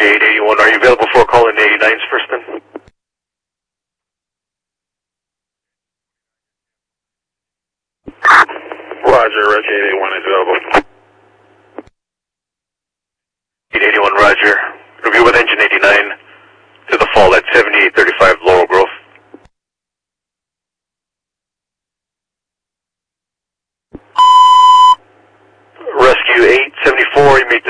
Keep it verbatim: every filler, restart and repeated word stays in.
eight eighty-one, are you available for a call in eighty-nine's first spin? Roger, Roger, eight eighty-one is available. eight eighty-one, Roger. Review with engine eighty-nine to the fall at seventy-eight thirty-five Laurel Grove. Rescue eight seventy-four, you may